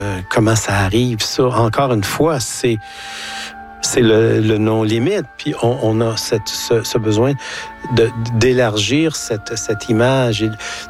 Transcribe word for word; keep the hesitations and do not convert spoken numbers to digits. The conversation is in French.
comment ça arrive, ça. Encore une fois, c'est, c'est le, le non-limite. Puis on, on a cette, ce, ce besoin de, d'élargir cette, cette image. Et